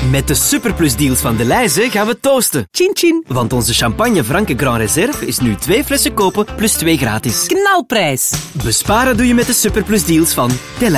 Met de Superplus deals van Delhaize gaan we toosten. Chin chin. Want onze champagne Franke Grand Reserve is nu 2 flessen kopen plus 2 gratis. Knalprijs. Besparen doe je met de Superplus deals van Delhaize.